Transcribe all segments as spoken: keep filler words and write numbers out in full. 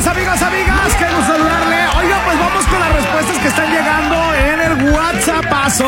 días, amigas, amigas, qué gusto saludarle. Oiga, pues vamos con las respuestas que están llegando en el WhatsAppazo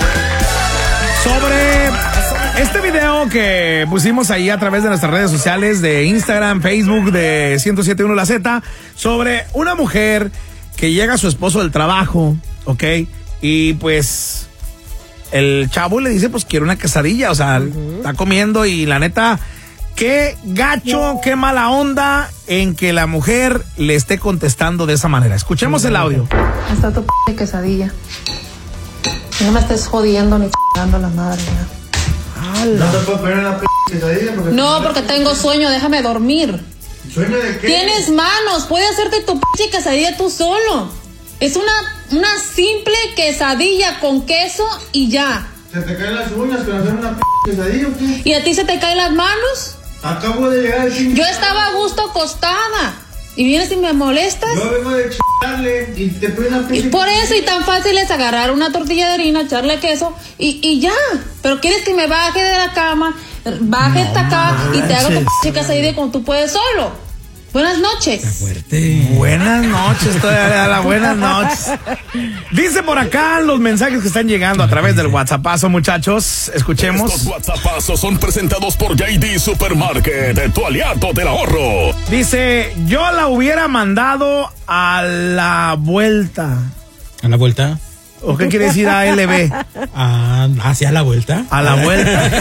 sobre este video que pusimos ahí a través de nuestras redes sociales de Instagram, Facebook de ciento siete punto uno La Z, sobre una mujer que llega a su esposo del trabajo, ¿ok? Y pues el chavo le dice, pues quiero una quesadilla, o sea, uh-huh. está comiendo y la neta, qué gacho, no. qué mala onda en que la mujer le esté contestando de esa manera. Escuchemos el audio. Está tu p*** quesadilla. No me estés jodiendo ni chingando la madre, ya. ¿No te puedo poner una p*** quesadilla? Porque no, porque tengo sueño, déjame dormir. ¿Sueño de qué? Tienes manos, puedes hacerte tu p*** quesadilla tú solo. Es una, una simple quesadilla con queso y ya. ¿Se te caen las uñas con hacer una p*** quesadilla o qué? ¿Y a ti se te caen las manos? Acabo de llegar al cine. Yo estaba a gusto acostada. ¿Y vienes y me molestas? Yo vengo de chingarle y te pones una p*** Y por eso y tan fácil es agarrar una tortilla de harina, echarle queso y, y ya. Pero quieres que me baje de la cama, baje hasta no, acá y te haga tu p*** quesadilla como tú puedes solo. Buenas noches. Está fuerte. Buenas noches, todavía la buenas noches. Dice por acá los mensajes que están llegando a través del WhatsAppazo, muchachos. Escuchemos. Estos WhatsAppazos son presentados por J D Supermarket, tu aliado del ahorro. Dice, yo la hubiera mandado a la vuelta. ¿A la vuelta? ¿O qué quiere decir A L B? Ah, ¿hacia la vuelta? A la vuelta.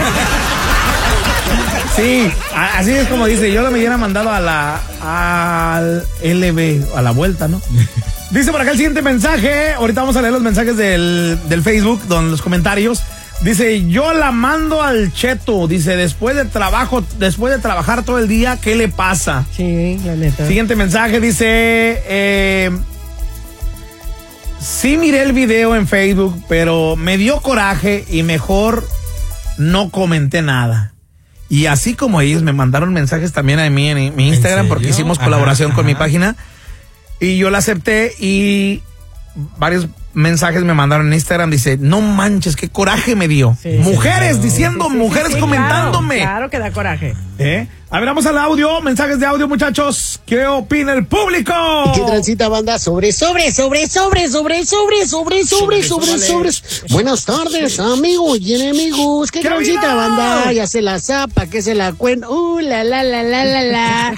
Sí, así es como dice, yo lo me hubiera mandado a la al L B, a la vuelta, ¿no? Dice por acá el siguiente mensaje, ahorita vamos a leer los mensajes del, del Facebook, don, los comentarios. Dice, yo la mando al cheto, dice, después de trabajo, después de trabajar todo el día, ¿qué le pasa? Sí, la neta. Siguiente mensaje dice, eh, sí miré el video en Facebook, pero me dio coraje y mejor no comenté nada. Y así como ellos me mandaron mensajes también a mí en mi Instagram, porque hicimos colaboración ajá, con ajá. mi página, y yo la acepté y varios mensajes me mandaron en Instagram, dice, no manches, qué coraje me dio. Sí, mujeres sí, diciendo, sí, sí, mujeres sí, sí, comentándome. Claro, claro que da coraje. ¿Eh? A ver, vamos al audio, mensajes de audio, muchachos. ¿Qué opina el público? ¿Y qué transita, banda? Sobre, sobre, sobre, sobre, sobre, sobre, sobre, sobre, sobre, sobre. Buenas tardes, amigos y enemigos. ¿Qué, ¿Qué transita, banda? Ya se la zapa, que se la cuenta. Uh, la, la, la, la, la, la.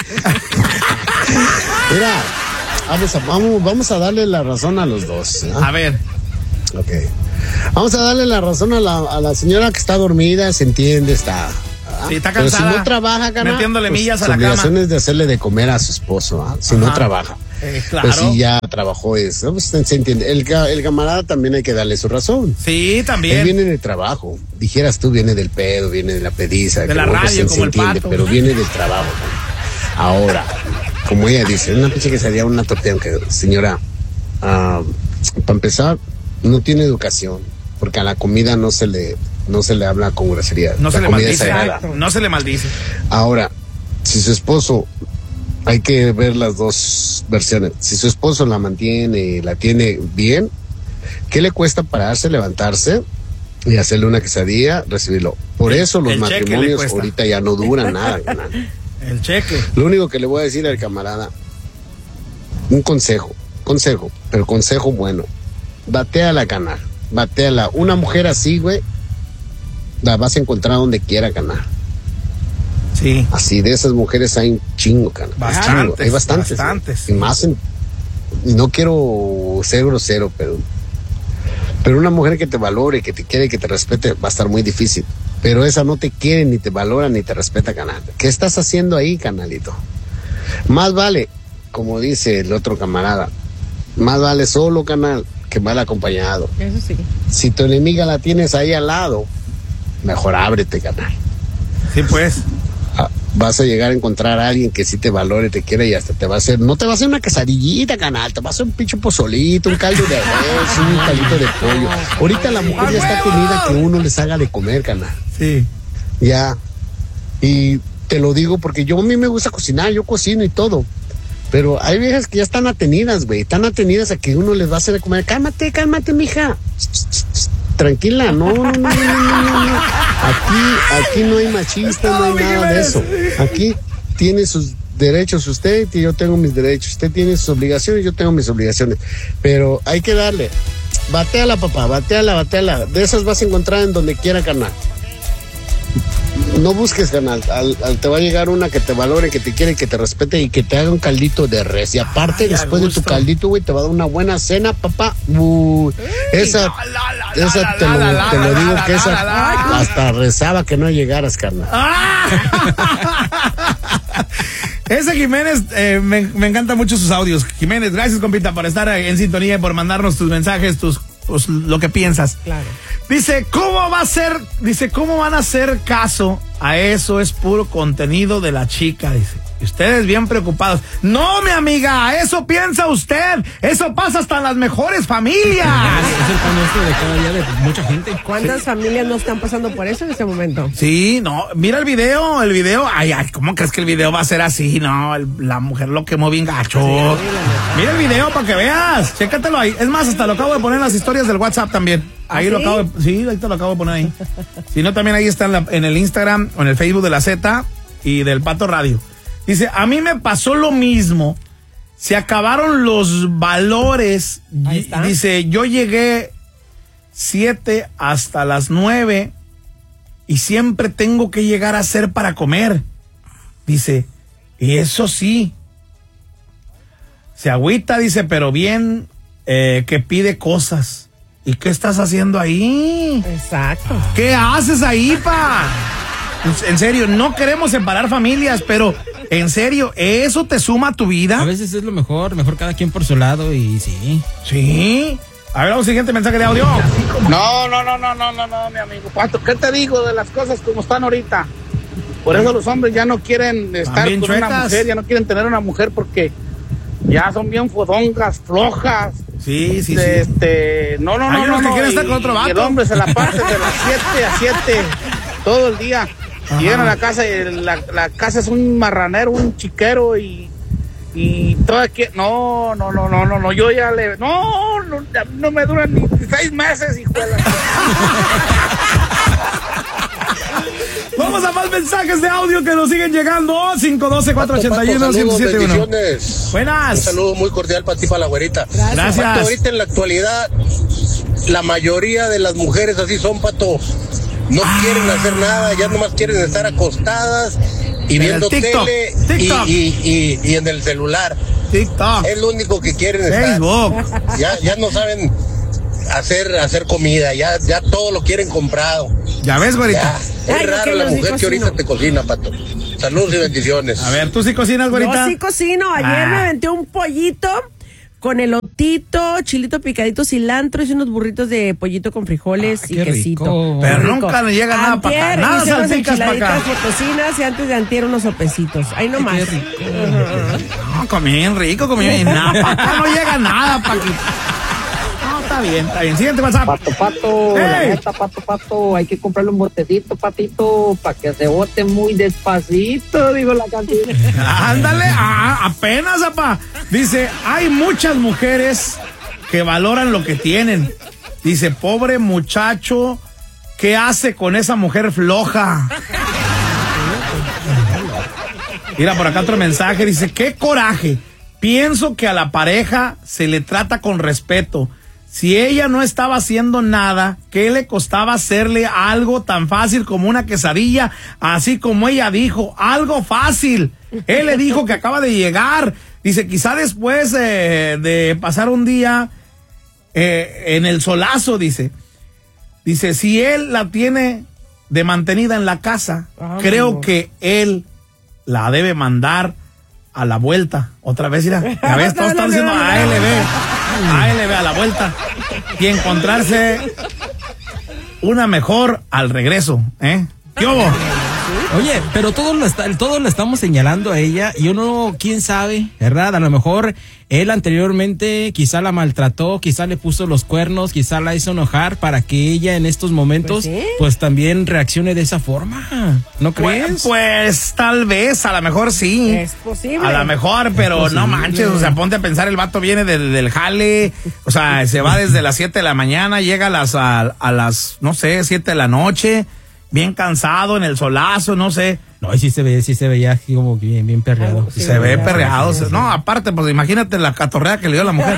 Mira. Vamos a, vamos, vamos a darle la razón a los dos, ¿no? A ver. Ok. Vamos a darle la razón a la, a la señora que está dormida, se entiende, está... Sí, está cansada. Pero si no trabaja, carnal, metiéndole pues, millas a su la cama. obligación es de hacerle de comer a su esposo, ¿eh? Si Ajá. no trabaja. Eh, claro. Pero si ya trabajó eso, pues se entiende. El, el camarada también hay que darle su razón. Sí, también. Él viene de trabajo. Dijeras tú, viene del pedo, viene de la pediza. De la radio, como el pato. Pero viene del trabajo. ¿No? Ahora... Como ella dice, una pinche que sería una tortilla, aunque señora, uh, para empezar, no tiene educación, porque a la comida no se le, no se le habla con grosería. No la se le maldice, no se le maldice. Ahora, si su esposo, hay que ver las dos versiones. Si su esposo la mantiene, la tiene bien, ¿qué le cuesta pararse, levantarse y hacerle una quesadilla, recibirlo? Por el, eso los matrimonios ahorita ya no duran nada, ¿no? El cheque. Lo único que le voy a decir al camarada, un consejo, consejo, pero consejo bueno. Batéala a ganar, batéala. Una mujer así, güey, la vas a encontrar donde quiera ganar. Sí. Así de esas mujeres hay un chingo, canal. Bastantes. Hay bastantes. Bastantes. Y más en, no quiero ser grosero, pero, pero una mujer que te valore, que te quiere, que te respete, va a estar muy difícil. Pero esa no te quiere, ni te valora, ni te respeta, canal. ¿Qué estás haciendo ahí, canalito? Más vale, como dice el otro camarada, más vale solo, canal, que mal acompañado. Eso sí. Si tu enemiga la tienes ahí al lado, mejor ábrete, canal. Sí, pues. Ah, vas a llegar a encontrar a alguien que sí te valore, te quiere y hasta te va a hacer, no te va a hacer una quesadillita, canal, te va a hacer un pinche pozolito, un caldo de res, un caldito de pollo. Ahorita la mujer ya está comida que uno les haga de comer, canal. Sí. Ya. Y te lo digo porque yo a mí me gusta cocinar, yo cocino y todo. Pero hay viejas que ya están atenidas, güey, están atenidas a que uno les va a hacer de comer. Cálmate, cálmate, mija. Tranquila, no, no, no, no, no, no. Aquí, aquí no hay machista, no hay nada de eso. Aquí tiene sus derechos usted y yo tengo mis derechos. Usted tiene sus obligaciones, yo tengo mis obligaciones. Pero hay que darle. Bateala, papá, bateala, bateala. De esas vas a encontrar en donde quiera, carnal. No busques, carnal. Al, al, te va a llegar una que te valore, que te quiere, que te respete y que te haga un caldito de res. Y aparte, ay, después de tu caldito, güey, te va a dar una buena cena, papá. Uy, esa, la, la, la, esa la, te, la, lo, la, te la, lo digo la, que la, esa la, la, hasta rezaba que no llegaras, carnal. Ese Jiménez, eh, me, me encantan mucho sus audios. Jiménez, gracias, compita, por estar en sintonía y por mandarnos tus mensajes, tus, pues, lo que piensas. Claro. Dice, ¿cómo va a ser? Dice, ¿cómo van a hacer caso a eso? Es puro contenido de la chica, dice. Y ustedes bien preocupados. No, mi amiga, eso piensa usted. Eso pasa hasta en las mejores familias. Es el pan nuestro de cada día de mucha gente. ¿Cuántas sí. familias no están pasando por eso en este momento? Sí, no, mira el video, el video. Ay, ay, ¿cómo crees que el video va a ser así? No, el, la mujer lo quemó bien gacho. Sí, mira el video para que veas. Chécatelo ahí. Es más, hasta lo acabo de poner en las historias del WhatsApp también. Ahí ¿Ah, lo sí? acabo de, sí, ahí te lo acabo de poner ahí. Si no, también ahí está en, la, en el Instagram o en el Facebook de la Z y del Pato Radio. Dice, a mí me pasó lo mismo. Se acabaron los valores. Dice, yo llegué siete hasta las nueve y siempre tengo que llegar a hacer para comer. Dice, y eso sí. Se agüita, dice, pero bien eh, que pide cosas. ¿Y qué estás haciendo ahí? Exacto. ¿Qué haces ahí, pa? En serio, no queremos separar familias, pero en serio, ¿eso te suma a tu vida? A veces es lo mejor, mejor cada quien por su lado y sí. Sí. A ver, un siguiente mensaje de audio. No, no, no, no, no, no, no, mi amigo Pato, ¿qué te digo de las cosas como están ahorita? Por eso los hombres ya no quieren estar con chuecas. Una mujer, ya no quieren tener una mujer porque ya son bien fodongas, flojas. Sí, sí, de, sí. Este, no, no, Hay no, unos no. que quieren y, estar con otro vato. Y el hombre se la parte de las siete a siete todo el día. Ajá. Llegan a la casa y la, la casa es un marranero, un chiquero y y todo aquí. No, no, no, no, no, no, yo ya le. No, no, no me duran ni seis meses, hijo de la. Vamos a más mensajes de audio que nos siguen llegando. cinco uno dos, cuatro ocho uno, uno cero siete uno. Buenas. Un saludo muy cordial para ti, para la güerita. Gracias. Pato, ahorita en la actualidad, la mayoría de las mujeres así son, Pato. No ah. quieren hacer nada, ya nomás quieren estar acostadas y en viendo TikTok, tele TikTok. Y, y, y, y en el celular. TikTok. Es lo único que quieren Facebook. estar. Ya, ya no saben hacer hacer comida, ya, ya todo lo quieren comprado. Ya ves, güerita. Ya, es Ay, raro la mujer que ahorita te cocina, Pato. Saludos y bendiciones. A ver, ¿tú sí cocinas, güerita? Yo sí cocino. Ayer ah. me aventé un pollito con elotito, chilito picadito, cilantro y unos burritos de pollito con frijoles ah, y quesito. Rico. Pero rico. Nunca le llega nada para acá. Nada salpicas para acá. Cocinas y antes de antier unos sopecitos. Ahí nomás. Qué rico. No, comí bien rico, comí bien. Nada, para acá no llega nada, para aquí. Está bien, está bien. Siguiente WhatsApp. Pato, pato, hey. La neta, pato, pato, hay que comprarle un botecito, patito, para que se bote muy despacito, digo la canción. Ándale, ah, apenas, apá. Dice, hay muchas mujeres que valoran lo que tienen. Dice, pobre muchacho, ¿qué hace con esa mujer floja? Mira, por acá otro mensaje, dice, qué coraje. Pienso que a la pareja se le trata con respeto. Si ella no estaba haciendo nada, ¿qué le costaba hacerle algo tan fácil como una quesadilla? Así como ella dijo, algo fácil. Él le dijo que acaba de llegar. Dice, quizá después eh, de pasar un día eh, en el solazo, dice. Dice, si él la tiene de mantenida en la casa, ah, creo no. que él la debe mandar a la vuelta. Otra vez, mira, ya ves, todos están diciendo A L B. A L B a la vuelta. Y encontrarse una mejor al regreso, ¿eh? ¿Qué hubo? Oye, pero todos lo, está, todos lo estamos señalando a ella y uno, quién sabe, ¿verdad? A lo mejor él anteriormente quizá la maltrató, quizá le puso los cuernos, quizá la hizo enojar para que ella en estos momentos pues, ¿sí? pues también reaccione de esa forma, ¿no crees? Pues, pues tal vez, a lo mejor sí. Es posible. A lo mejor, pero no manches, o sea, ponte a pensar, el vato viene del, del jale, o sea, se va desde las siete de la mañana, llega a las, a, a las, no sé, siete de la noche. bien cansado en el solazo, no sé. No, y sí se veía, sí se veía así como bien, bien perreado. Sí, se ve perreado. Sí, sí. No, aparte, pues imagínate la catorrea que le dio a la mujer.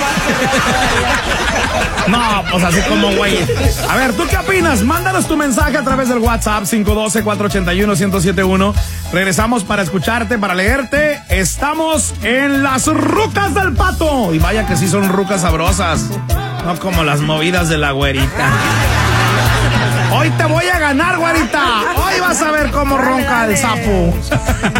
No, pues así como güey. A ver, ¿tú qué opinas? Mándanos tu mensaje a través del WhatsApp cinco uno dos, cuatro ocho uno, uno cero siete uno. Regresamos para escucharte, para leerte. Estamos en las rucas del Pato. Y vaya que sí son rucas sabrosas. No como las movidas de la güerita. Hoy te voy a ganar, güerita. Hoy vas a ver cómo ronca el sapo.